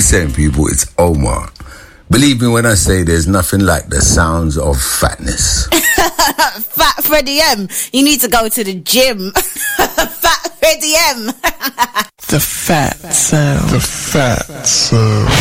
saying, people? It's Omar. Believe me when I say there's nothing like the sounds of fatness. Fat Freddie M. You need to go to the gym. Fat Freddie M. The fat sound. The fat sound.